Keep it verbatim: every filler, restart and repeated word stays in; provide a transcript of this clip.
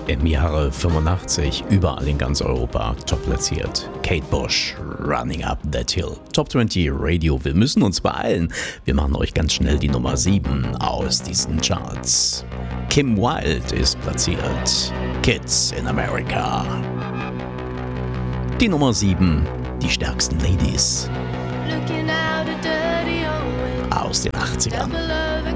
Im Jahre fünfundachtzig überall in ganz Europa top platziert. Kate Bush, Running Up That Hill. Top zwanzig Radio, wir müssen uns beeilen. Wir machen euch ganz schnell die Nummer sieben aus diesen Charts. Kim Wilde ist platziert. Kids in America. Die Nummer sieben, die stärksten Ladies aus den achtzigern.